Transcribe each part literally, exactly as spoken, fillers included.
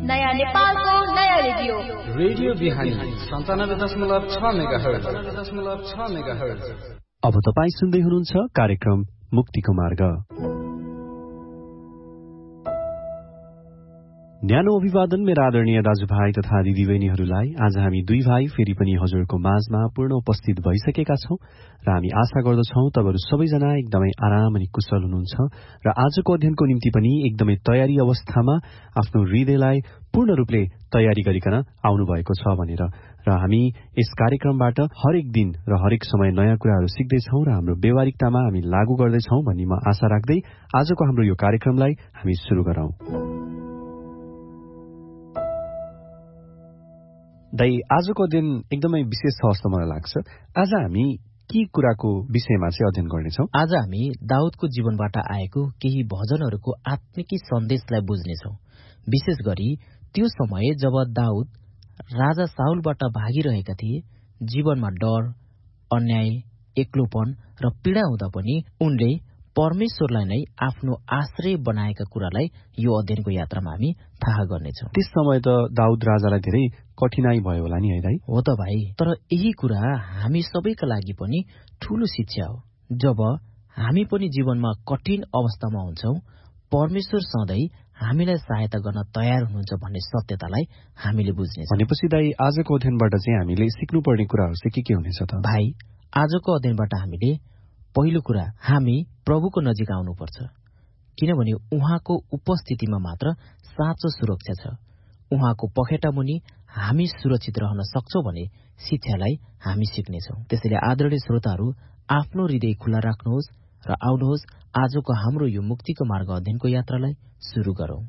नयाँ नेपालको नयाँ रेडियो रेडियो बिहानी सन्तानब्बे दशमलव छ मेगाहर्ज दशमलव छ मेगाहर्ज। अब तपाईँ सुन्दै हुनुहुन्छ कार्यक्रम मुक्तिको मार्ग। न्यानो अभिवादन मेरा आदरणीय दाजुभाइ तथा दिदीबहिनीहरूलाई। आज हामी दुई भाइ फेरि पनि हजुरको माझमा पूर्ण उपस्थित भइसकेका छौं र हामी आशा गर्दछौं तपाईँहरू सबैजना एकदमै आराम अनि कुशल हुनुहुन्छ र आजको अध्ययनको निम्ति पनि एकदमै तयारी अवस्थामा आफ्नो हृदयलाई पूर्ण रूपले तयारी गरिकन आउनु भएको छ भनेर। र हामी यस कार्यक्रमबाट हरेक दिन र हरेक समय नयाँ कुराहरू सिक्दैछौं र हाम्रो व्यवहारिकतामा हामी लागू गर्दैछौं भन्ने म आशा राख्दै आजको हाम्रो यो कार्यक्रमलाई हामी सुरु गरौं। दाइ, आजको अध्ययन एकदमै विशेष छ जस्तो मलाई लाग्छ। आज हामी के कुराको विषयमा चाहिँ अध्ययन गर्नेछौँ? आज हामी दाउदको जीवनबाट आएको केही भजनहरूको आत्मिकी सन्देशलाई बुझ्नेछौँ। विशेष गरी त्यो समय जब दाउद राजा साउलबाट भागिरहेका थिए, जीवनमा डर, अन्याय, एक्लोपन र पीडा हुँदा पनि उनले परमेश्वरलाई नै आफ्नो आश्रय बनाएका कुरालाई यो अध्ययनको यात्रामा हामी थाहा गर्नेछौँ। त्यस समय त दाउद राजालाई धेरै कठिनाई भयो होला नि, है दाइ? हो त भाइ, तर यही कुरा हामी सबैका लागि पनि ठूलो शिक्षा हो। जब हामी पनि जीवनमा कठिन अवस्थामा हुन्छौँ, परमेश्वर सधैँ हामीलाई सहायता गर्न तयार हुनुहुन्छ भन्ने सत्यतालाई हामीले बुझ्नेछौँ। भनेपछि दाइ, आजको अध्ययनबाट चाहिँ हामीले सिक्नुपर्ने कुराहरू चाहिँ के के हुनेछ त? भाइ, आजको अध्ययनबाट हामीले पहिलो कुरा, हामी प्रभुको नजिक आउनुपर्छ, किनभने उहाँको उपस्थितिमा मात्र साँचो सुरक्षा छ। उहाँको पखेटा मुनि हामी सुरक्षित रहन सक्छौं भने शिक्षालाई हामी सिक्नेछौँ। त्यसैले आदरणीय श्रोताहरू, आफ्नो हृदय खुला राख्नुहोस् र आउनुहोस् आजको हाम्रो यो मुक्तिको मार्ग अध्ययनको यात्रालाई सुरु गरौं।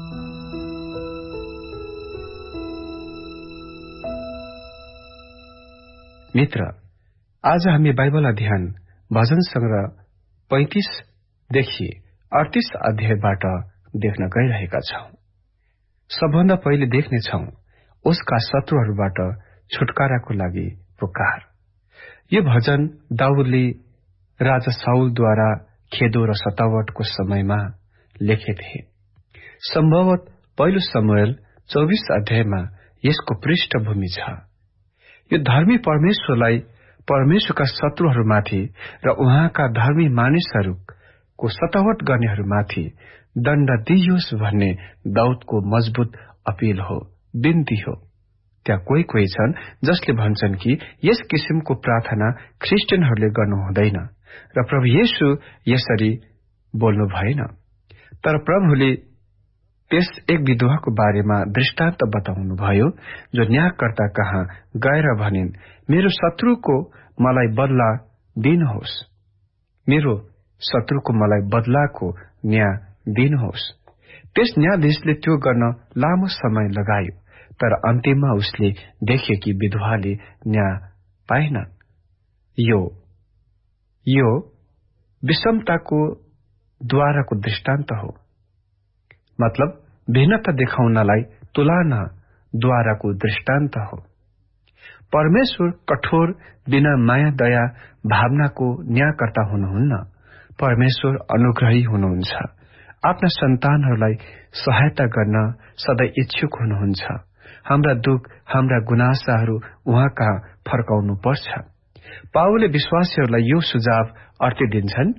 मित्र, आज हामी बाइबल अध्ययन भजन संग्रह पैंतीसदेखि अडतीस अध्यायबाट देख्न गइरहेका छौं। सबभन्दा पहिले देख्नेछौं उसका शत्रुहरूबाट छुटकाराको लागि पुकार। यो भजन दाउदले राजा साउलद्वारा खेदो र सतावटको समयमा लेखे थिए। सम्भवत पहिलो समूएल चौबीस अध्यायमा यसको पृष्ठभूमि छ। यो धर्मी परमेश्वरलाई परमेश्वरका शत्रुहरूमाथि र उहाँका धर्मी मानिसहरूको सतावट गर्नेहरूमाथि दण्ड दिइयोस् भन्ने दाउदको मजबुत अपील हो, बिन्ती हो। त्यहाँ कोही कोही छन् जसले भन्छन् कि यस किसिमको प्रार्थना ख्रिस्टियनहरूले गर्नु हुँदैन र प्रभु येशू यसरी बोल्नु भएन। तर प्रभुले त्यस एक विधवाको बारेमा दृष्टान्त बताउनुभयो जो न्यायकर्ता कहाँ गएर भनिन्, मेरो शत्रुको मलाई बदला दिनुहोस्, मेरो शत्रुको मलाई बदलाको न्याय दिनुहोस्। त्यस न्यायाधीशले त्यो गर्न लामो समय लगायो, तर अन्तिममा उसले देखे कि विधवाले न्याय पाएन। यो यो विषमताको द्वाराको दृष्टान्त हो, मतलब भिन्नता देखाउनलाई तुलना द्वाराको दृष्टान्त हो। परमेश्वर कठोर बिना माया दया भावनाको न्यायकर्ता हुनुहुन्न। परमेश्वर अनुग्रही हुनुहुन्छ। आफ्ना सन्तानहरूलाई सहायता गर्न सधैँ इच्छुक हुनुहुन्छ। हाम्रा दुख, हाम्रा गुनासाहरू उहाँ कहाँ फर्काउनु पर्छ। पावलले विश्वासीहरूलाई यो सुझाव अर्थ दिन्छन्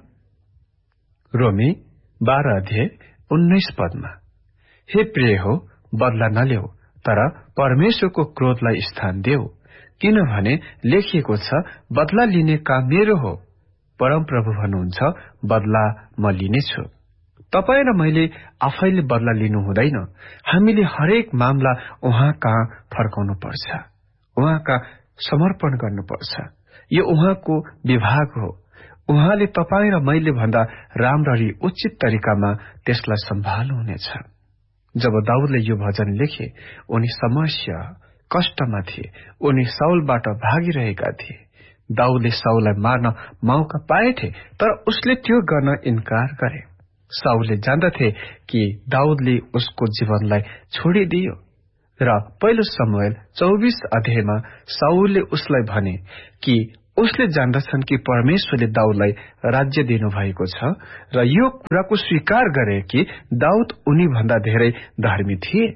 रोमी बाह्र अध्याय उन्नाइस पदमा, हे प्रिय हो, बदला नलेऊ, तर परमेश्वरको क्रोधलाई स्थान देऊ, किनभने लेखिएको छ, बदला लिने काम मेरो हो, परमप्रभु भन्नुहुन्छ, बदला म लिनेछु। तपाईँ र मैले आफैले बदला लिनु हुँदैन। हामीले हरेक मामला उहाँ कहाँ फर्काउनु पर्छ, उहाँ कहाँ समर्पण गर्नुपर्छ। यो उहाँको विभाग हो। उहाँले तपाईँ र मैले भन्दा राम्ररी उचित तरिकामा त्यसलाई सम्हाल्नुहुनेछ। जब दाउदले यो भजन लेखे, उनी समस्या कष्टमा थिए। उनी साउलबाट भागिरहेका थिए। दाउदले साउललाई मार्न मौका पाएथे, तर उसले त्यो गर्न इन्कार गरे। साउलले जान्दथे कि दाउदले उसको जीवनलाई छोडिदियो र पहिलो समूएल चौबीस अध्यायमा साउलले उसलाई भने कि उसले जान्दछन् कि परमेश्वरले दाउदलाई राज्य दिनुभएको छ र यो कुराको स्वीकार गरे कि दाउद उनी भन्दा धेरै धर्मी थिए।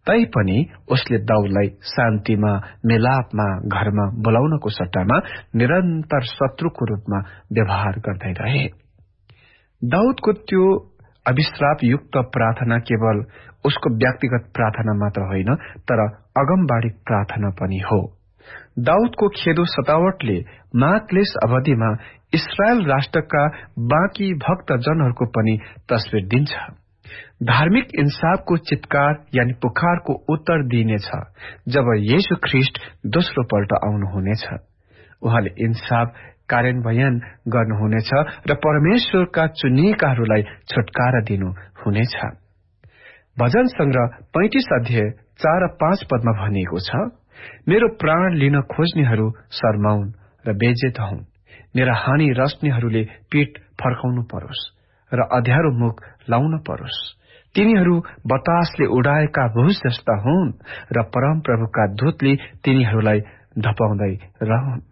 तैपनि उसले दाउदलाई शान्तिमा मेलापमा घरमा बोलाउनको सट्टामा निरन्तर शत्रुको रूपमा व्यवहार गर्दै रहे। दाउदको त्यो अभिश्रापयुक्त प्रार्थना केवल उसको व्यक्तिगत प्रार्थना मात्र होइन, तर अगमबाडी प्रार्थना पनि हो। दाउदको खेदो सतावटले महाक्लेश अवधिमा इस्रायल राष्ट्रका बाँकी भक्तजनहरूको पनि तस्विर दिन्छ। धार्मिक इन्साफको चित्कार यानि पुकारको उत्तर दिइनेछ जब येशू ख्रिस्ट दोस्रो पल्ट आउनुहुनेछ। उहाँले इन्साफ कार्यान्वयन गर्नुहुनेछ र परमेश्वरका चुनिएकाहरूलाई छुटकारा दिनुहुनेछ। भजन संग्रह पैंतीस अध्याय चार र पाँच पदमा भनिएको छ, मेरो प्राण लिन खोज्नेहरू शर्माउन् र बेजेत हुन्। मेरा हानि रच्नेहरूले पीठ फर्काउनु परोस् र अध्यारो मुख लाउन परोस्। तिनीहरू बतासले उडाएका भुस जस्ता हुन् र परम प्रभुका दूतले तिनीहरूलाई धपाउँदै रहन्।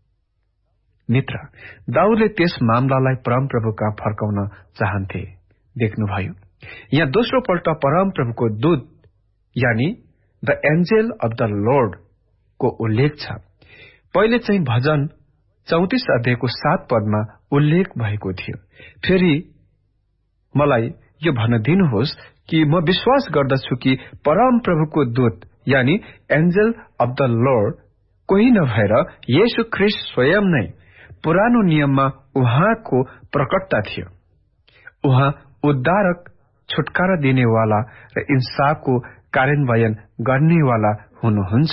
मित्र, दाउदले त्यस मामलालाई परम प्रभुका फर्काउन चाहन्थे। देख्नुभयो, यहाँ दोस्रो पल्ट परम प्रभुको दूत यानि the Angel of the lord को उल्लेख छ। पहिले चाहिँ भजन चौतिस अध्यायको सात पदमा उल्लेख भएको थियो। फेरि मलाई यो भन्न दिनुहोस् कि म विश्वास गर्दछु कि परम प्रभुको दूत यानि एन्जेल अफ द लर्ड कोही नभएर येशू ख्रिस्ट स्वयं नै पुरानो नियममा उहाँको प्रकटता थियो। उहाँ उद्धारक, छुटकारा दिनेवाला र इन्साफको कार्यान्वयन गर्नेवाला हुनुहुन्छ।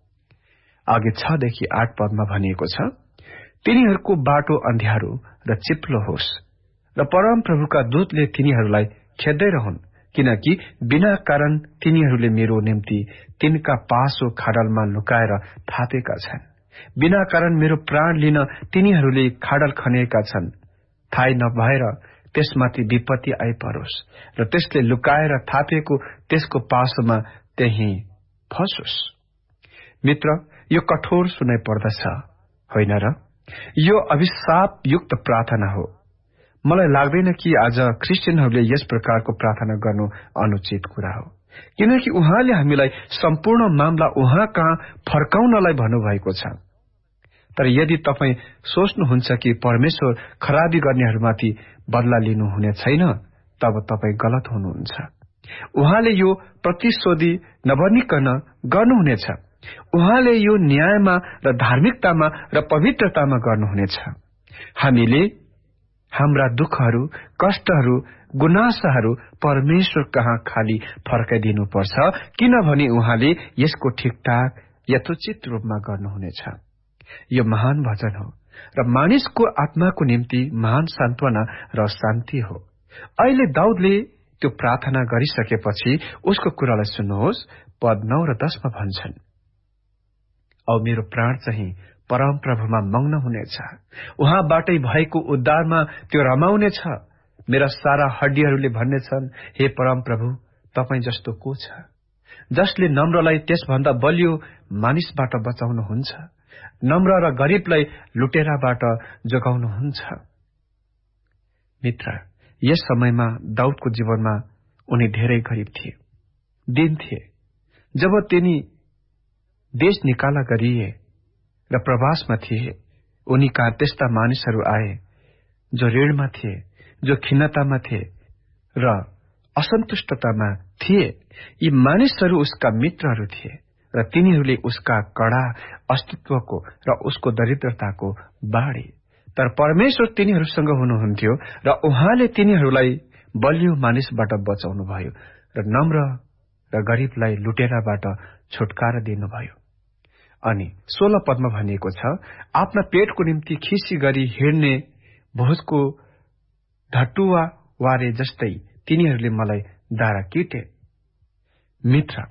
अघि छदेखि आठ पदमा भनिएको छ, तिनीहरूको बाटो अँध्यारो र चिप्लो होस् र परम प्रभुका दूतले तिनीहरूलाई खेद्दै रहन्, किनकि बिना कारण तिनीहरूले मेरो निम्ति तिनका पासो खाडलमा लुकाएर थापेका छन्। बिना कारण मेरो प्राण लिन तिनीहरूले खाडल खनेका छन्। थाहै नभएर त्यसमाथि विपत्ति आइपरोस् र त्यसले लुकाएर थापेको त्यसको पासोमा त्यही फसोस्। मित्र, यो कठोर सुनाइ पर्दछ होइन र? यो अभिशापयुक्त प्रार्थना हो। मलाई लाग्दैन कि आज क्रिस्चियनहरूले यस प्रकारको प्रार्थना गर्नु अनुचित कुरा हो, किनकि उहाँले हामीलाई सम्पूर्ण मामला उहाँ कहाँ फर्काउनलाई भन्नुभएको छ। तर यदि तपाईं सोच्नुहुन्छ कि परमेश्वर खराबी गर्नेहरूमाथि बदला लिनुहुने छैन, तब तपाईं गलत हुनुहुन्छ। उहाँले यो प्रतिशोधी नबनिकन गर्नुहुनेछ। उहाँले यो न्यायमा र धार्मिकतामा र पवित्रतामा गर्नुहुनेछ। हामीले हाम्रा दुःखहरू, कष्टहरू, गुनासाहरू परमेश्वर कहाँ खाली फर्काइदिनुपर्छ, किनभने उहाँले यसको ठिकठाक यथोचित रूपमा गर्नुहुनेछ। यो महान भजन हो र मानिसको आत्माको निम्ति महान सान्त्वना र शान्ति हो। अहिले दाउदले त्यो प्रार्थना गरिसकेपछि उसको कुरालाई सुन्नुहोस्। पद नौ र दसमा भन्छन्, औ मेरो प्राण चाहिँ परम प्रभुमा मग्न हुनेछ, उहाँबाटै भएको उद्धारमा त्यो रमाउनेछ। मेरा सारा हड्डीहरूले भन्नेछन्, हे परम प्रभु, तपाईं जस्तो को छ, जसले नम्रलाई त्यसभन्दा बलियो मानिसबाट बचाउनुहुन्छ, नम्र र गरीबलाई लुटेराबाट जोगाउनुहुन्छ। मित्र, यस समयमा दाउदको जीवनमा उनी धेरै गरीब थिए। दिन थिए जब तिनी देश निकाला गरिए र प्रवासमा थिए। उनी कहाँ त्यस्ता मानिसहरू आए जो ऋणमा थिए, जो खिन्नतामा थिए र असन्तुष्टतामा थिए। यी मानिसहरू उसका मित्रहरू थिए र तिनीहरूले उसका कडा अस्तित्वको र उसको दरिद्रताको बाढी। तर परमेश्वर तिनीहरूसँग हुनुहुन्थ्यो र उहाँले तिनीहरूलाई बलियो मानिसबाट बचाउनुभयो र नम्र र गरीबलाई लुटेराबाट छुटकारा दिनुभयो। अनि सोह्र पदमा भनिएको छ, आफ्ना पेटको निम्ति खिसी गरी हिँड्ने भोजको ढटुवा वारे जस्तै तिनीहरूले मलाई दारा किटे। मित्र,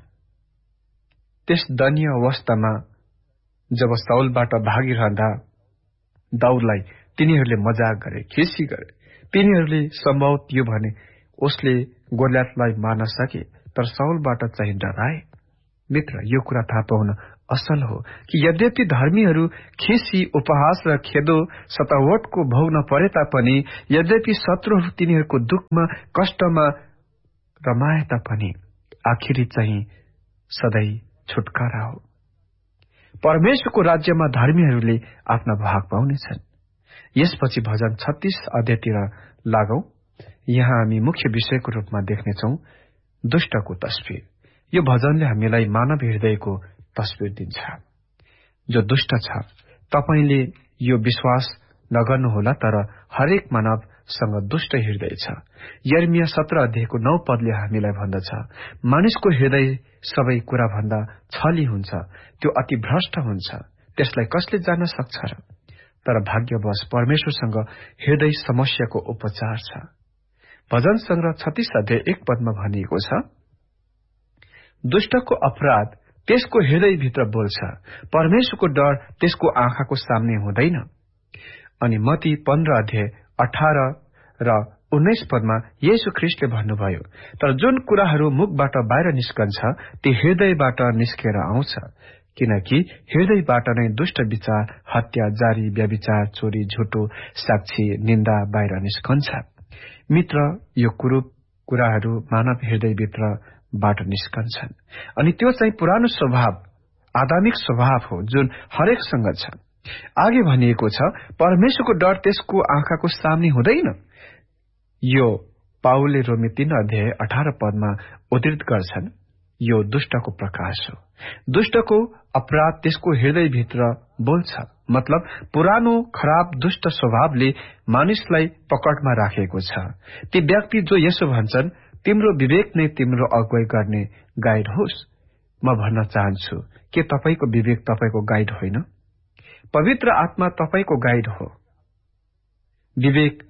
त्यस दयनीय अवस्थामा जब साउलबाट भागिरहँदा दाउदलाई तिनीहरूले मजाक गरे, खिसी गरे। तिनीहरूले सम्भवत यो भने उसले गोलियतलाई मार्न सके, तर साउलबाट चाहिँ डराए। मित्र, यो कुरा थाहा पाउन असल हो कि यद्यपि धर्मीहरू खिसी, उपहास र खेदो सतावटको भोग्न परे तापनि, यद्यपि शत्रुहरू तिनीहरूको दुःखमा, कष्टमा रमाए तापनि, आखिरी चाहिँ सधैँ छुटकारा हो। परमेश्वरको राज्यमा धर्मीहरूले आफ्ना भाग पाउनेछन्। यसपछि भजन छत्तीस अध्यायतिर लागौं। यहाँ हामी मुख्य विषयको रूपमा देख्नेछौं दुष्टको तस्बिर। यो भजनले हामीलाई मानव हृदयको तस्बिर दिन्छ। जो दुष्ट छ, तपाईले यो विश्वास नगर्नुहोला, तर हरेक मानवसँग दुष्ट हृदय छ। यर्मिया सत्र अध्यायको नौ पदले हामीलाई भन्दछ, मानिसको हृदय सबै कुरा भन्दा छली हुन्छ, त्यो अति भ्रष्ट हुन्छ, त्यसलाई कसले जान्न सक्छ र? तर भाग्यवश परमेश्वरसँग हृदय समस्याको उपचार छ। भजन संग्रह छत्तीस अध्याय एक पदमा भनिएको छ, दुष्टको अपराध त्यसको हृदयभित्र बोल्छ, परमेश्वरको डर त्यसको आँखाको सामने हुँदैन। अनि मती पन्ध्र अध्याय अठार र उन्नाइस पदमा येशू ख्रीष्टले भन्नुभयो, तर जुन कुराहरू मुखबाट बाहिर निस्कन्छ ती हृदयबाट निस्केर आउँछ, किनकि हृदयबाट नै दुष्ट विचार, हत्या, जारी, व्यभिचार, चोरी, झुटो साक्षी, निन्दा बाहिर निस्कन्छ। मित्र, यो कुरूप कुराहरू मानव हृदयभित्रबाट निस्कन्छन्, अनि त्यो चाहिँ पुरानो स्वभाव, आदामिक स्वभाव हो, जुन हरेकसँग छ। आगे भनिएको छ, परमेश्वरको डर त्यसको आँखाको सामने हुँदैन। यो पाउलले रोमी तीन अध्याय अठार पदमा उद्धृत गर्छन्। यो दुष्टको प्रकाश हो। दुष्टको अपराध त्यसको हृदयभित्र बोल्छ, मतलब पुरानो खराब दुष्ट स्वभावले मानिसलाई पकडमा राखेको छ। ती व्यक्ति जो यसो भन्छन्, तिम्रो विवेक नै तिम्रो अगुवाई गर्ने गाइड होस्। म भन्न चाहन्छु, के तपाईको विवेक तपाईको गाइड होइन? पवित्र आत्मा तपाईको गाइड हो। विवेक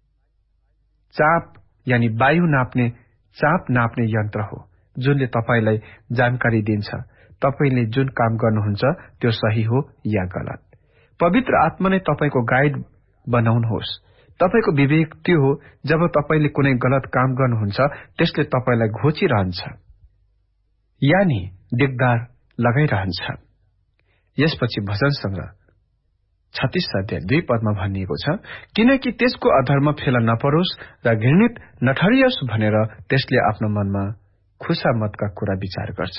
चाप यानी वायु नाप्ने चाप नाप्ने यन्त्र हो, जुनले तपाईलाई जानकारी दिन्छ तपाईले जुन काम गर्नुहुन्छ त्यो सही हो या गलत। पवित्र आत्मा नै तपाईको गाइड बनाउनुहोस्। तपाईको विवेक त्यो हो, जब तपाईले कुनै गलत काम गर्नुहुन्छ त्यसले तपाईलाई घोचिरहन्छ, यानी दिगदार लगाइरहन्छ। यसपछि भजन संग्रह छत्तीस अध्याय दुई पदमा भनिएको छ, किनकि त्यसको अधर्म फेला नपरोस् र घृणित नठहरियोस् भनेर त्यसले आफ्नो मनमा खुसामतका कुरा विचार गर्छ।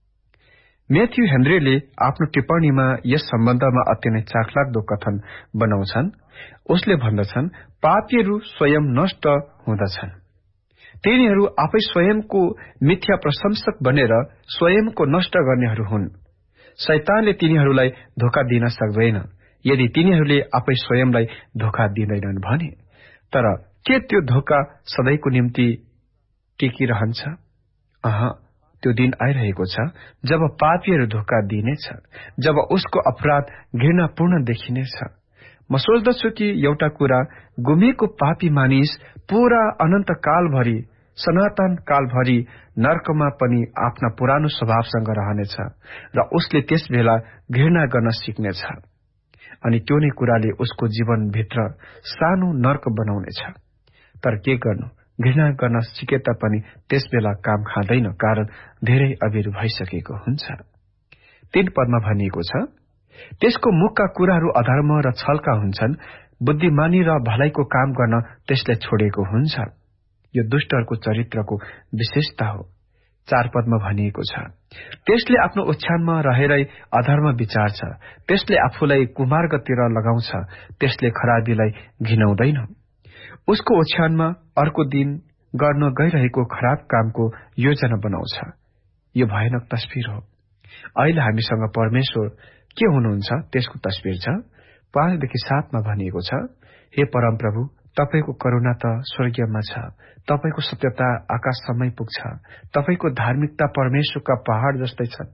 मेथ्यू हेनरीले आफ्नो टिप्पणीमा यस सम्बन्धमा अति नै चाखलाग्दो कथन बनाउँछन्। उसले भन्दछन्, पापीहरू स्वयं नष्ट हुँदछन्। तिनीहरू आफै स्वयंको मिथ्या प्रशंसक बनेर स्वयंको नष्ट गर्नेहरू हुन्। शैतानले तिनीहरूलाई धोका दिन सक्दैन, यदि तिनीहरूले आफै स्वयंलाई धोका दिँदैनन् भने। तर के त्यो धोका सधैँको निम्ति टिकिरहन्छ? अह, त्यो दिन आइरहेको छ जब पापीहरू धोका दिनेछ, जब उसको अपराध घृणापूर्ण देखिनेछ। म सोच्दछु कि एउटा कुरा, गुमेको पापी मानिस पूरा अनन्त कालभरि, सनातन कालभरि नर्कमा पनि आफ्ना पुरानो स्वभावसँग रहनेछ र उसले त्यस बेला घृणा गर्न सिक्नेछ। अनि त्यो नै कुराले उसको जीवनभित्र सानो नर्क बनाउनेछ। तर के गर्नु, घृणा गर्न सिके तापनि त्यस बेला काम खाँदैन, कारण धेरै अबेर भइसकेको हुन्छ। तीन पदमा भनिएको छ, त्यसको मुखका कुराहरू अधर्म र छलका हुन्छन्, बुद्धिमानी र भलाइको काम गर्न त्यसले छोडेको हुन्छ। यो दुष्टहरूको चरित्रको विशेषता हो। चार पदमा भनिएको छ, त्यसले आफ्नो ओछ्यानमा रहेरै अधर्म विचार्छ, त्यसले आफूलाई कुमार्गतिर लगाउँछ, त्यसले खराबीलाई घिनाउँदैन। उसको ओछ्यानमा अर्को दिन गर्न गइरहेको खराब कामको योजना बनाउँछ। यो भयानक तस्बिर हो। अहिले हामीसँग परमेश्वर के हुनुहुन्छ त्यसको तस्बिर छ। पाँचदेखि सातमा भनिएको छ, हे परमप्रभु, तपाईको करुणा त स्वर्गीयमा छ, तपाईको सत्यता आकाशसम्मै पुग्छ, तपाईको धार्मिकता परमेश्वरका पहाड़ जस्तै छन्,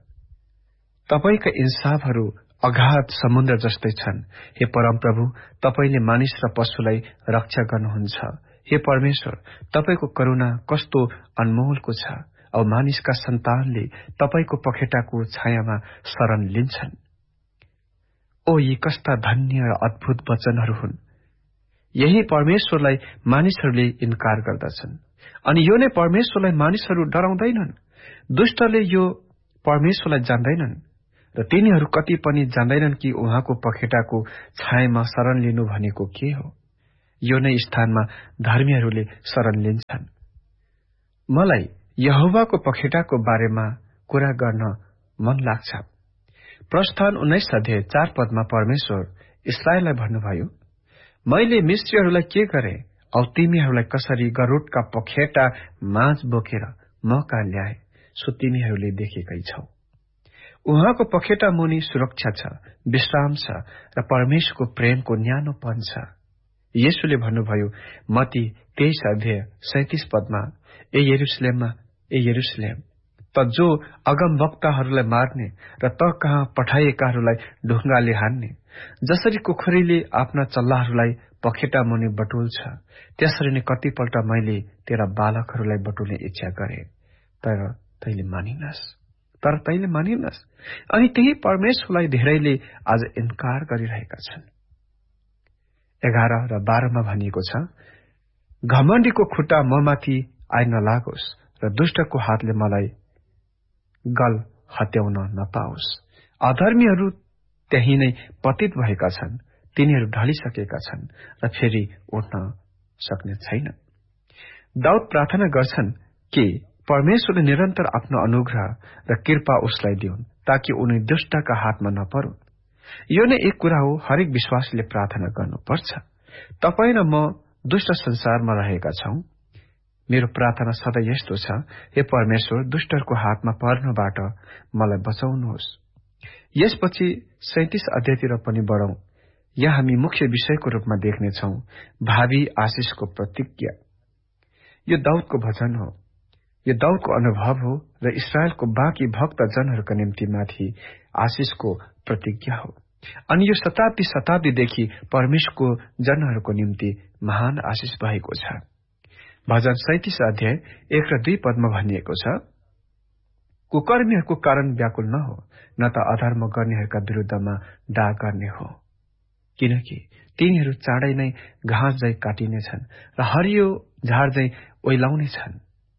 तपाईका इन्साफहरू अगाध समुद्र जस्तै छन्। हे परमप्रभु, तपाईले मानिस र पशुलाई रक्षा गर्नुहुन्छ। हे परमेश्वर, तपाईको करुणा कस्तो अनमोलको छ, औ मानिसका सन्तानले तपाईको पखेटाको छायामा शरण लिन्छन्। ओ, यी कस्ता धन्य र अद्भुत वचनहरू हुन्। यही परमेश्वरलाई मानिसहरूले इन्कार गर्दछन्, अनि यो नै परमेश्वरलाई मानिसहरू डराउँदैनन्। दुष्टले यो परमेश्वरलाई जान्दैनन् र तिनीहरू कति पनि जान्दैनन् कि उहाँको पखेटाको छायामा शरण लिनु भनेको के हो। यो नै स्थानमा धर्मीहरूले शरण लिन्छन्। मलाई यहोवाको पखेटाको बारेमा कुरा गर्न मन लाग्छ। प्रस्थान उन्नाइस अध्याय चार पदमा परमेश्वर इस्राएललाई भन्नुभयो, मैले मिस्रीहरूलाई के गरे औ तिमीहरूलाई कसरी गरुडका पखेटा माझ बोकेर म कहाँ ल्याए सो तिमीहरूले देखेकै छौ। उहाँको पखेटा मुनि सुरक्षा छ, विश्राम छ र परमेश्वरको प्रेमको न्यानोपन छ। येशूले भन्नुभयो मत्ती तेइस अध्याय सैंतीस पदमा, ए यरूशलेममा ए यरूशलेम, त जो अगमवक्ताहरूलाई मार्ने र त कहाँ पठाइएकाहरूलाई ढुङ्गाले हान्ने, जसरी कुखुरीले आफ्ना चल्लाहरूलाई पखेटा मुनि बटुल्छ, त्यसरी नै कतिपल्ट मैले तेरा बालकहरूलाई बटुल्ने इच्छा गरे, तर तैले मानिनस् तर तैले मानिनस् अनि त्यही परमेश्वरलाई धेरैले आज इन्कार गरिरहेका छन्। एघार र बाह्रमा भनिएको छ, घमण्डीको खुट्टा ममाथि आइ नलागोस् र दुष्टको हातले मलाई गल हत्याउन नपाओस्। अधर्मीहरू त्यही नै पतित भएका छन्, तिनीहरू ढलिसकेका छन् र फेरि उठ्न सक्ने छैन। दाउद प्रार्थना गर्छन् कि परमेश्वरले निरन्तर आफ्नो अनुग्रह र कृपा उसलाई दिउन् ताकि उनी दुष्टका हातमा नपरुन्। यो नै एक कुरा हो, हरेक विश्वासीले प्रार्थना गर्नुपर्छ। तपाईँ र म दुष्ट संसारमा रहेका छौं। मेरो प्रार्थना सधैँ यस्तो छ, हे परमेश्वर, दुष्टहरूको हातमा पर्नबाट मलाई बचाउनुहोस्। यसपछि सैंतीस अध्यायतिर पनि बढौं। यहाँ हामी मुख्य विषयको रूपमा देख्नेछौ भावी आशिषको प्रतिज्ञा। यो दाउदको भजन हो, यो दाउदको अनुभव हो र इस्राएलको बाँकी भक्त जनहरूका निम्ति माथि आशिषको प्रतिज्ञा हो। अनि यो शताब्दी शताब्दीदेखि परमेश्वरको जनहरूको निम्ति महान आशिष भएको छ। भजन सैंतीस अध्याय एक र दुई पदमा भनिएको छ, कुकर्मीहरूको कारण व्याकुल नहो, न त अधर्म गर्नेहरूका विरुद्धमा डाह गर्ने हो, किनकि तिनीहरू चाँडै नै घाँस झै काटिनेछन् र हरियो झार झै ओइलाउने छन्।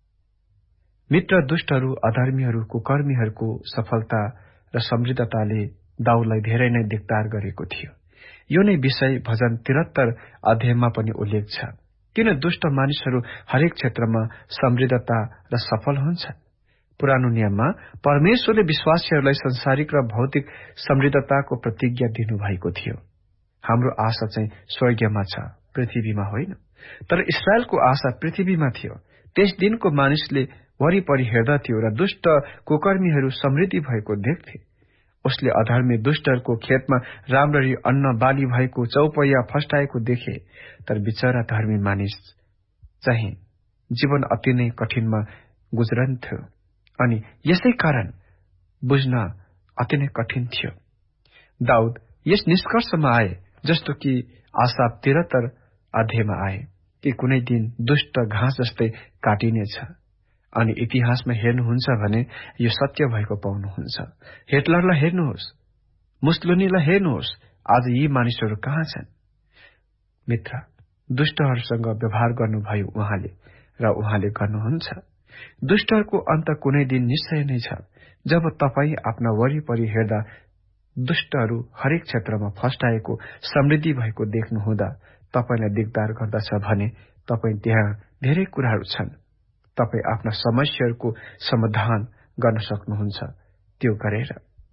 मित्र दुष्टहरू, अधर्मीहरू, कुकर्मीहरूको सफलता र समृद्धताले दाउदलाई धेरै नै दिक्दार गरेको थियो। यो नै विषय भजन तिहत्तर अध्यायमा पनि उल्लेख छ। किन दुष्ट मानिसहरू हरेक क्षेत्रमा समृद्धता र सफल हुन्छन्? पुरानो नियममा परमेश्वरले विश्वासीहरूलाई संसारिक र भौतिक समृद्धताको प्रतिज्ञा दिनुभएको थियो। हाम्रो आशा चाहिँ स्वर्गमा छ, पृथ्वीमा होइन। तर इस्राएलको आशा पृथ्वीमा थियो। त्यस दिनको मानिसले वरिपरि हेर्दथ्यो र दुष्ट कुकर्मीहरू समृद्धि भएको देख्थे। उसले अधर्मी दुष्टहरूको खेतमा राम्ररी अन्न बाली भएको चौपैया फस्टाएको देखे। तर बिचरा धर्मी मानिस चाहिँ जीवन अति नै कठिनमा गुज्रन्थ्यो अनि यसै कारण बुझ्न अति नै कठिन थियो। दाउद यस निष्कर्षमा आए जस्तो कि आशा तिहत्तर अध्यायमा आए कि कुनै दिन दुष्ट घाँस जस्तै काटिनेछ। अनि इतिहासमा हेर्नुहुन्छ भने यो सत्य भएको पाउनुहुन्छ। हिटलरलाई हेर्नुहोस्, मुसोलिनीलाई हेर्नुहोस्, आज यी मानिसहरू कहाँ छन्? मित्र, दुष्टहरूसँग व्यवहार गर्नुभयो उहाँले र उहाँले गर्नुहुन्छ। दुष्टहरूको अन्त कुनै दिन निश्चय नै छ। जब तपाईँ आफ्ना वरिपरि हेर्दा दुष्टहरू हरेक क्षेत्रमा फस्टाएको समृद्धि भएको देख्नुहुँदा तपाईलाई दिगदार गर्दछ भने तपाईँ त्यहाँ धेरै कुराहरू छन्। तपाईँ आफ्ना समस्याहरूको समाधान गर्न सक्नुहुन्छ त्यो गरेर।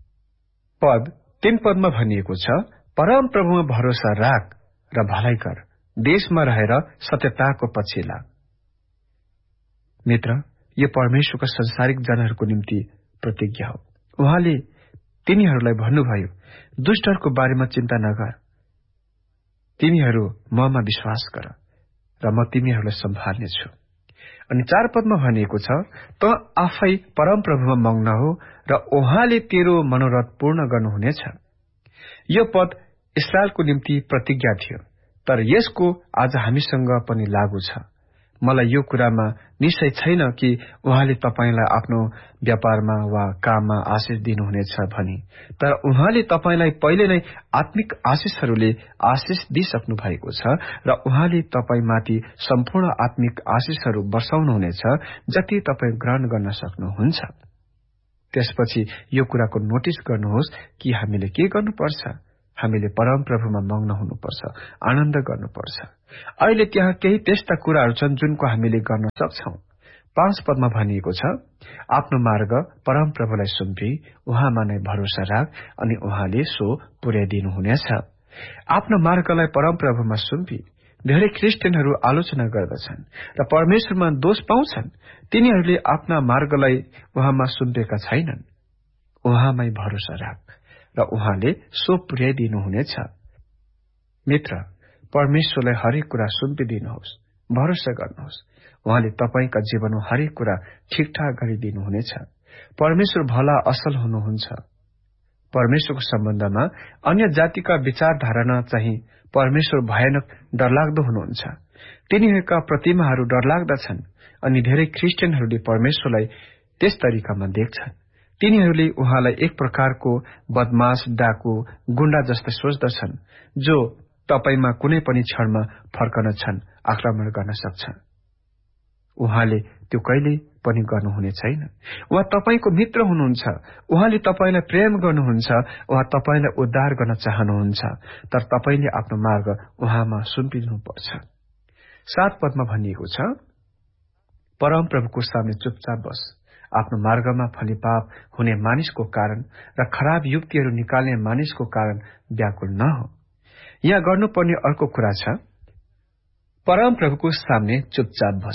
पद तीन पदमा भनिएको छ, परम प्रभुमा भरोसा राख र भलाइ गर, देशमा रहेर सत्यताको पछि लाग। मित्र, यो परमेश्वरका संसारिक जनहरूको निम्ति प्रतिज्ञा हो। उहाँले तिनीहरूलाई भन्नुभयो, दुष्टहरूको बारेमा चिन्ता नगर, तिमीहरू ममा विश्वास गर र म तिमीहरूलाई सम्हाल्नेछु। अनि चार पदमा भनिएको छ, त आफै परमप्रभुमा मग्न हो र उहाँले तेरो मनोरथ पूर्ण गर्नुहुनेछ। यो पद इस्राएलको निम्ति प्रतिज्ञा थियो, तर यसको आज हामीसँग पनि लागू छ। मलाई यो कुरामा निश्चय छैन कि उहाँले तपाईलाई आफ्नो व्यापारमा वा काममा आशिष दिनुहुनेछ भनी, तर उहाँले तपाईलाई पहिले नै आत्मिक आशिषहरूले आशिष दिइसक्नु भएको छ र उहाँले तपाईमाथि सम्पूर्ण आत्मिक आशिषहरू वर्षाउनुहुनेछ जति तपाईँ ग्रहण गर्न सक्नुहुन्छ। त्यसपछि यो कुराको नोटिस गर्नुहोस् कि हामीले के गर्नुपर्छ। हामीले परमप्रभुमा मग्न हुनुपर्छ, आनन्द गर्नुपर्छ। अहिले त्यहाँ केही त्यस्ता कुराहरू छन् जुनको हामीले गर्न सक्छौं। पाँच पदमा भनिएको छ, आफ्नो मार्ग परमप्रभुलाई सुम्पी उहाँमा नै भरोसा राख अनि उहाँले सो पुर्याइदिनुहुनेछ। आफ्नो मार्गलाई परमप्रभुमा सुम्पी धेरै क्रिस्चियनहरू आलोचना गर्दछन् र परमेश्वरमा दोष पाउँछन्। तिनीहरूले आफ्ना मार्गलाई उहाँमा सुम्पेका छैनन्। उहाँमै भरोसा राख र उहाँले सो पुर्याइदिनुहुनेछ। मित्र, परमेश्वरलाई हरेक कुरा सुम्पिदिनुहोस्, भरोसा गर्नुहोस्। उहाँले तपाईका जीवनमा हरेक कुरा ठिकठाक गरिदिनुहुनेछ। परमेश्वर भला असल हुनुहुन्छ। परमेश्वरको सम्बन्धमा अन्य जातिका विचार धारणा चाहिँ परमेश्वर भयानक डरलाग्दो हुनुहुन्छ। तिनीहरूका प्रतिमाहरू डरलाग्दा छन् अनि धेरै क्रिस्चियनहरूले परमेश्वरलाई त्यस तरिकामा देख्छन्। तिनीहरूले उहाँलाई एक प्रकारको बदमाश, डाकु, गुण्डा जस्तै सोच्दछन् जो तपाईमा कुनै पनि क्षणमा फर्कन छन्, आक्रमण गर्न सक्छ। उहाँले त्यो कहिल्यै पनि गर्नुहुने छैन। उहाँ तपाईको मित्र हुनुहुन्छ। उहाँले तपाईलाई प्रेम गर्नुहुन्छ। उहाँ तपाईलाई उद्धार गर्न चाहनुहुन्छ, तर तपाईले आफ्नो मार्ग उहाँमा सुम्पिनुपर्छ। सात पदमा भनिएको छ, परमप्रभुको सामने चुपचाप बस। आफ्नो मार्गमा फलिपाप हुने मानिसको कारण र खराब युक्तिहरू निकाल्ने मानिसको कारण व्याकुल नहो। यहाँ गर्नुपर्ने अर्को कुरा छ, परमप्रभुको सामने चुपचाप बस।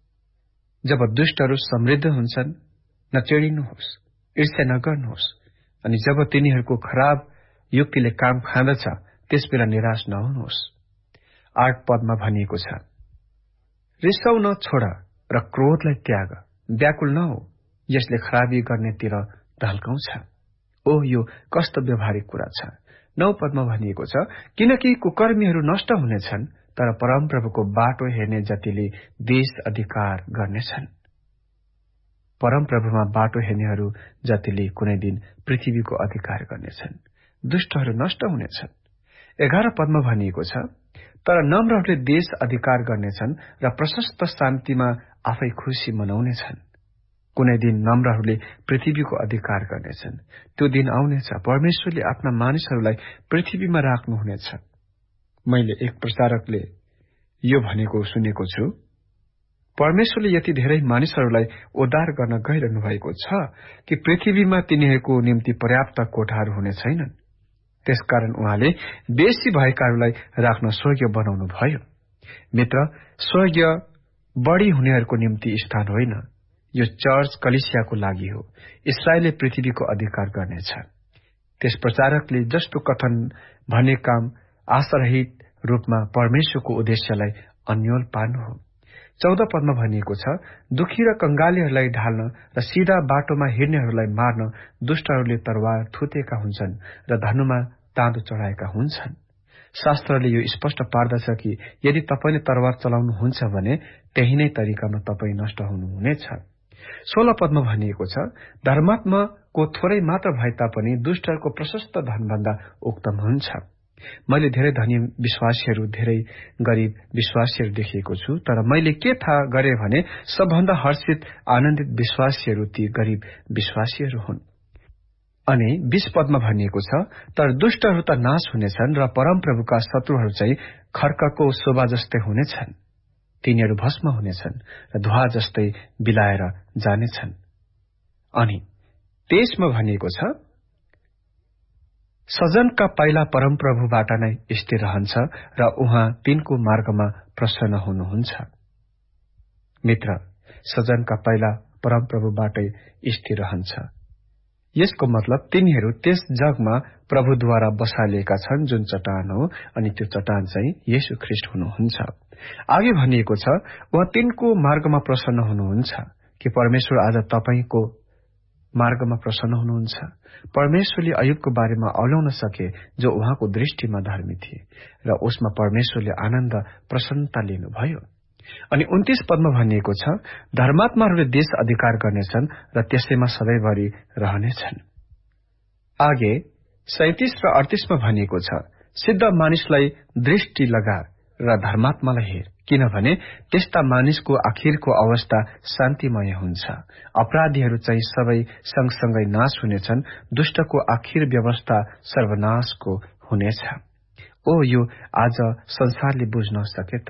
जब दुष्टहरू समृद्ध हुन्छन्, नचिडिनुहोस्, ईर्ष्या नगर्नुहोस्, अनि जब तिनीहरूको खराब युक्तिले काम खाँदछ, त्यसबेला निराश नहुनुहोस्। आठ पदमा भनिएको छ, रिसाउन छोड र क्रोधलाई त्याग, व्याकुल नहो, यसले खराबी गर्नेतिर ढल्काउँछ। ओ, यो कस्तो व्यवहारिक कुरा छ। नौ पदमा भनिएको छ, किनकि कुकर्मीहरू नष्ट हुनेछन्, तर परमप्रभुको बाटो हेर्ने जतिले देश अधिकार गर्नेछन्। परमप्रभुमा बाटो हेर्नेहरू जतिले कुनै दिन पृथ्वीको अधिकार गर्नेछन्। दुष्टहरू नष्ट हुनेछन्। एघार पदमा भनिएको छ, तर नम्रहरूले देश अधिकार गर्नेछन् र प्रशस्त शान्तिमा आफै खुशी मनाउनेछन्। कुनै दिन नम्रहरूले पृथ्वीको अधिकार गर्नेछन्। त्यो दिन आउनेछ, परमेश्वरले आफ्ना मानिसहरूलाई पृथ्वीमा राख्नुहुनेछ। मैले एक प्रचारकले यो भनेको सुनेको छु, परमेश्वरले यति धेरै मानिसहरूलाई उद्धार गर्न गइरहनु भएको छ कि पृथ्वीमा तिनीहरूको निम्ति पर्याप्त कोठाहरू हुने छैनन्। त्यसकारण उहाँले बेसी भएकाहरूलाई राख्न स्वर्ग बनाउनु भयो। मित्र, स्वर्ग बढी हुनेहरूको निम्ति स्थान होइन, यो चर्च कलिसियाको लागि हो। इस्राएलले पृथ्वीको अधिकार गर्नेछ। त्यस प्रचारकले जस्तो कथन भन्ने काम आशारहित रूपमा परमेश्वरको उद्देश्यलाई अन्यल पार्नु हो। चौध पदमा भनिएको छ, दुखी र कंगालीहरूलाई ढाल्न र सिधा बाटोमा हिँड्नेहरूलाई मार्न दुष्टहरूले तरवार थुतेका हुन्छन् र धनुमा ताँदो चढाएका हुन्छन्। शास्त्रले यो स्पष्ट पार्दछ कि यदि तपाईले तरवार चलाउनुहुन्छ भने त्यही नै तरिकामा तपाई नष्ट हुनुहुनेछ। सोह्र पदमा भनिएको छ, धर्मात्माको थोरै मात्र भए तापनि दुष्टहरूको प्रशस्त धनभन्दा उक्तम हुन्छ। मैले धेरै धनी विश्वासीहरू, धेरै गरीब विश्वासीहरू देखेको छु, तर मैले के थाहा गरे भने सबभन्दा हर्षित आनन्दित विश्वासीहरू ती गरीब विश्वासीहरू हुन्। अनि बीस पदमा भनिएको छ, तर दुष्टहरू त नाश हुनेछन् र परमप्रभुका शत्रुहरू चाहिँ खर्कको शोभा जस्तै हुनेछन्। तिनीहरू भस्म हुनेछन् र धुवा जस्तै बिलाएर जानेछन्। अनि तेइसमा भनिएको छ, सजनका पाइला परमप्रभुबाट नै स्थिर रहन्छ र उहाँ तिनको मार्गमा प्रसन्न हुनुहुन्छ। मित्र, सजनका पाइला परमप्रभुबाटै स्थिर रहन्छ। यसको मतलब तिनीहरू त्यस जगमा प्रभुद्वारा बसालिएका छन् जुन चट्टान हो, अनि त्यो चट्टान चाहिँ येशू ख्रीष्ट हुनुहुन्छ। आगे भनिएको छ, उहाँ तिनको मार्गमा प्रसन्न हुनुहुन्छ। कि परमेश्वर आज तपाईको मार्गमा प्रसन्न हुनुहुन्छ? परमेश्वरले अयुबको बारेमा औल्याउन सके जो उहाँको दृष्टिमा धर्मी थिए र उसमा परमेश्वरले आनन्द प्रसन्नता लिनुभयो। अनि उन्तीस पदमा भनिएको छ, धर्मात्माहरूले देश अधिकार गर्नेछन् र त्यसैमा सधैँभरि रहनेछन्। आगे सैंतीस र अडतीसमा भनिएको छ, सिद्ध मानिसलाई दृष्टि लगा र धर्मात्मालाई हेर, किनभने त्यस्ता मानिसको आखिरको अवस्था शान्तिमय हुन्छ। अपराधीहरू चाहिँ सबै सँगसँगै नाश हुनेछन्, दुष्टको आखिर व्यवस्था सर्वनाशको हुनेछ। ओ, यो आज संसारले बुझ्न सके त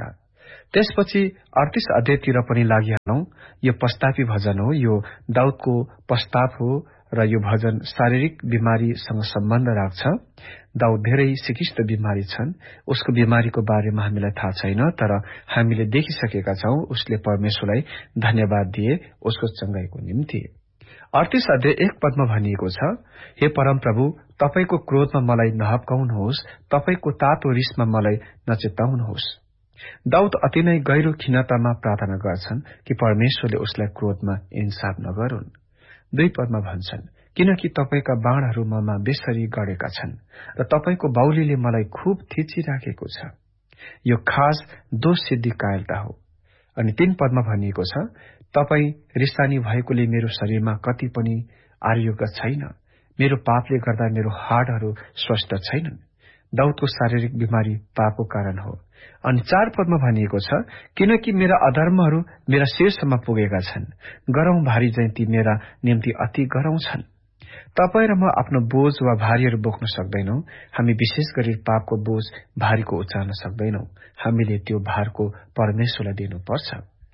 त्यसपछि अडतीस अध्यायतिर पनि लागिहालौं। यो पस्तापी भजन हो, यो दाउदको पस्ताप हो र यो भजन शारीरिक बिमारीसँग सम्बन्ध राख्छ। दाउद धेरै सिकिस्त बिमारी छन्। उसको बिमारीको बारेमा हामीलाई थाहा छैन, तर हामीले देखिसकेका छौं उसले परमेश्वरलाई धन्यवाद दिए उसको चंगाईको निम्ति। अडतीस अध्याय एक पदमा भनिएको छ, हे परमप्रभु, तपाईको क्रोधमा मलाई नहप्काउनुहोस्, तपाईको तातो रिसमा मलाई नचेताउनुहोस्। दाउद अति नै गहिरो खिन्नतामा प्रार्थना गर्छन् कि परमेश्वरले उसलाई क्रोधमा इन्साफ नगरून्। दुई पदमा भन्छन्, किनकि तपाईका बाणहरू ममा बेसरी गडेका छन् र तपाईको बाहुलीले मलाई खुब थिचिराखेको छ। यो खास दोष सिद्धि कायलता हो। अनि तीन पदमा भनिएको छ, तपाई रिसानी भएकोले मेरो शरीरमा कति पनि आरोग्य छैन, मेरो पापले गर्दा मेरो हाडहरू स्वस्थ छैनन्। दाउदको शारीरिक बिमारी पापको कारण हो। अनि चार पदमा भनिएको छ, किनकि मेरा अधर्महरू मेरा शीर्षमा पुगेका छन्, गरौं भारी चाहिँ ती मेरा निम्ति अति गरौं छन्। तपाई र म आफ्नो बोझ वा भारीहरू बोक्न सक्दैनौ। हामी विशेष गरी पापको बोझ भारीको उचाल्न सक्दैनौ। हामीले त्यो भारको परमेश्वरलाई दिनुपर्छ।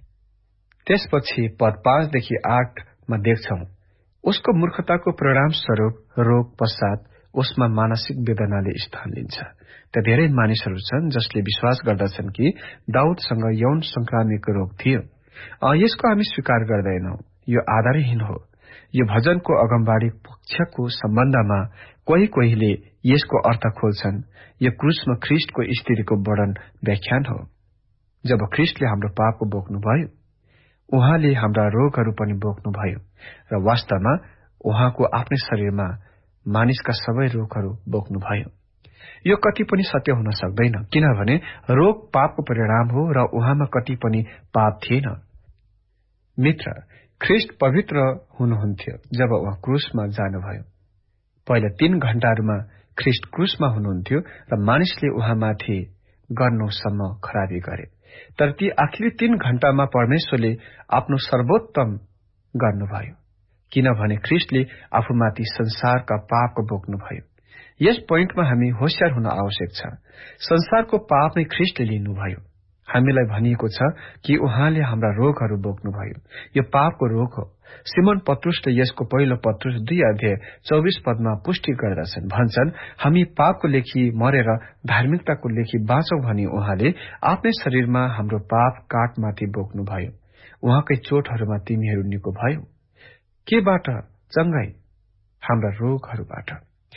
त्यसपछि पद पाँचदेखि आठमा देख्छौ, उसको मूर्खताको परिणाम स्वरूप रोग पश्चात उसमा मानसिक वेदनाले स्थान लिन्छ। त धेरै मानिसहरू छन् जसले विश्वास गर्दछन् कि दाउदसँग यौन संक्रामिक रोग थियो। यसको हामी स्वीकार गर्दैनौ। यो आधारहीन हो। यो भजनको अगमबाडी पक्षको सम्बन्धमा कोही कोहीले यसको अर्थ खोल्छन्। यो क्रुसमा ख्रिस्टको स्थितिको वर्णन व्याख्यान हो। जब ख्रिस्टले हाम्रो पापको बोक्नुभयो, उहाँले हाम्रा रोगहरू पनि बोक्नुभयो र वास्तवमा उहाँको आफ्नै शरीरमा मानिसका सबै रोगहरू बोक्नुभयो। यो कति पनि सत्य हुन सक्दैन, किनभने रोग पापको परिणाम हो र उहाँमा कति पनि पाप थिएन। मित्र, ख्रिस्ट पवित्र हुनुहुन्थ्यो जब उहाँ क्रुसमा जानुभयो। पहिला तीन घण्टाहरूमा ख्रिस्ट क्रुसमा हुनुहुन्थ्यो र मानिसले उहाँमाथि गर्नुसम्म खराबी गरे। तर ती आखिरी तीन घण्टामा परमेश्वरले आफ्नो सर्वोत्तम गर्नुभयो, किनभने ख्रिस्टले आफूमाथि संसारका पापको बोक्नुभयो। यस पोइन्टमा हामी होशियार हुन आवश्यक छ। संसारको पाप नै ख्रिस्टले लिनुभयो। हामीलाई भनिएको छ कि उहाँले हाम्रा रोगहरू बोक्नुभयो। यो पापको रोग हो। सिमोन पत्रुसले यसको पहिलो पत्रुस दुई अध्याय चौबिस पदमा पुष्टि गर्दछन्। भन्छन्, हामी पापको लेखी मरेर धार्मिकताको लेखी बाँचौं भनी उहाँले आफ्नै शरीरमा हाम्रो पाप काठमाथि बोक्नुभयो। उहाँकै चोटहरूमा तिमीहरू निको भयो। केबाट? चंगाई, हाम्रा रोगहरूबाट।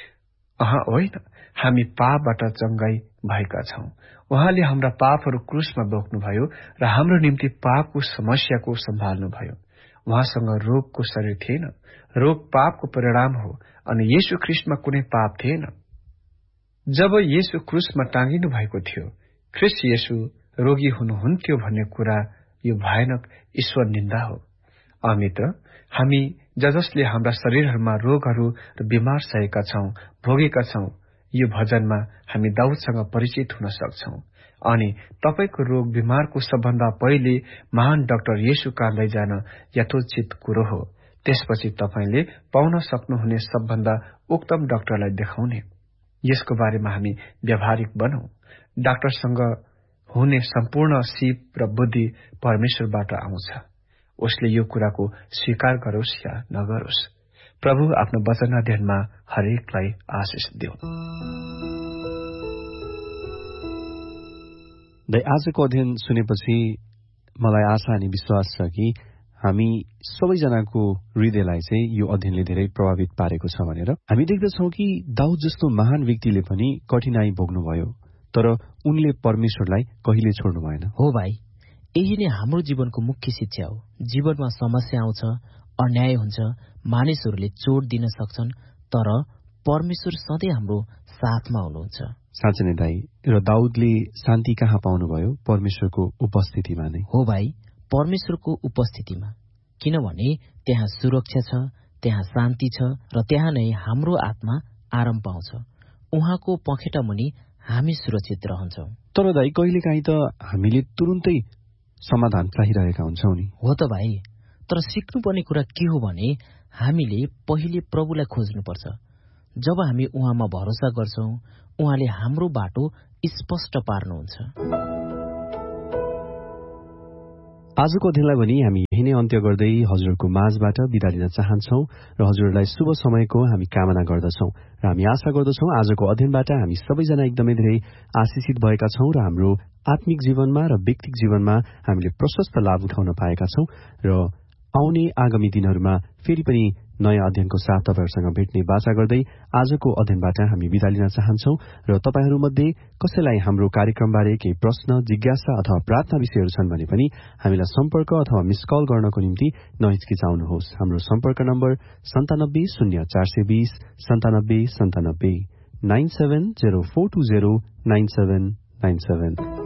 अहा होइन, हामी पापबाट चंगाई भएका छौं। उहाँले हाम्रा पापहरू क्रुसमा बोक्नुभयो र हाम्रो निम्ति पापको समस्याको सम्हाल्नुभयो। उहाँसँग रोगको शरीर थिएन। रोग पापको परिणाम हो अनि येशू ख्रिस्टमा कुनै पाप थिएन। जब येशू क्रुसमा टाँगिनु भएको थियो, ख्रिस्ट येशू रोगी हुनुहुन्थ्यो भन्ने कुरा यो भयानक ईश्वर निन्दा हो। अमित्र, हामी ज जसले हाम्रा शरीरहरूमा रोगहरू र बिमार सहेका छौं, भोगेका छौं, यो भजनमा हामी दाउदसँग परिचित हुन सक्छौं। अनि तपाईको रोग बिमारको सबभन्दा पहिले महान डाक्टर येशू कहाँ लैजान यथोचित कुरो हो। त्यसपछि तपाईले पाउन सक्नुहुने सबभन्दा उक्तम डाक्टरलाई देखाउने। यसको बारेमा हामी व्यावहारिक बनौं। डाक्टरसँग हुने सम्पूर्ण सिप र बुद्धि परमेश्वरबाट आउँछ। उसले यो कुराको स्वीकार गरोस् या नगरोस्। प्रभु आफ्नो वचन अध्ययनमा हरेकलाई आशिष दिउन्। आजको अध्ययन सुनेपछि मलाई आशा अनि विश्वास छ कि हामी सबैजनाको हृदयलाई चाहिँ यो अध्ययनले धेरै प्रभावित पारेको छ भनेर। हामी देख्दछौं कि दाउद जस्तो महान व्यक्तिले पनि कठिनाई भोग्नुभयो, तर उनले परमेश्वरलाई कहिले छोड्नु भएन। हो भाइ, यही नै हाम्रो जीवनको मुख्य शिक्षा हो। जीवनमा समस्या आउँछ, अन्याय हुन्छ, मानिसहरूले चोट दिन सक्छन्, तर परमेश्वर सधैँ हाम्रो साथमा हुनुहुन्छ। साँच्चै नै दाइ, र दाउदले शान्ति कहाँ पाउनुभयो? परमेश्वरको उपस्थितिमा नै। हो भाइ, परमेश्वरको उपस्थितिमा, किनभने त्यहाँ सुरक्षा छ, त्यहाँ शान्ति छ र त्यहाँ नै हाम्रो आत्मा आराम पाउँछ। उहाँको पखेटा मुनि हामी सुरक्षित रहन्छौं। तर दाइ, कहिलेकाहीँ त हामीले तुरुन्तै समाधान चाहिरहेका हुन्छौं नि। हो त भाइ, तर सिक्नुपर्ने कुरा के हो भने हामीले पहिले प्रभुलाई खोज्नुपर्छ। जब हामी उहाँमा भरोसा गर्छौं, उहाँले हाम्रो बाटो स्पष्ट पार्नुहुन्छ। आजको अध्ययनलाई पनि हामी यही नै अन्त्य गर्दै हजुरको माझबाट बिदा लिन चाहन्छौ र हजुरलाई शुभ समयको हामी कामना गर्दछौ र हामी आशा गर्दछौ आजको अध्ययनबाट हामी सबैजना एकदमै धेरै आशिषित भएका छौं र हाम्रो आत्मिक जीवनमा र व्यक्तिगत जीवनमा हामीले प्रशस्त लाभ उठाउन पाएका छौं र आउने आगामी दिनहरूमा फेरि पनि नयाँ अध्ययनको साथ तपाईहरुसँग भेट्ने बाचा गर्दै आजको अध्ययनबाट हामी बिदा लिन चाहन्छौ र तपाईहरुमध्ये कसैलाई हाम्रो कार्यक्रमबारे केही प्रश्न जिज्ञासा अथवा प्रार्थना विषयहरू छन् भने पनि हामीलाई सम्पर्क अथवा मिस कल गर्नको निम्ति नहिचकिचाउनुहोस्। हाम्रो सम्पर्क नम्बर सन्तानब्बे शून्य चार सय बीस सन्तानब्बे सन्तानब्बे nine seven zero four two zero nine seven nine seven.